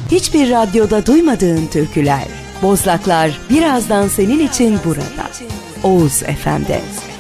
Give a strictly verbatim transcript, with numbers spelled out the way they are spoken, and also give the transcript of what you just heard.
hiçbir radyoda duymadığın türküler. Bozlaklar birazdan senin için burada. Oğuz F M'de.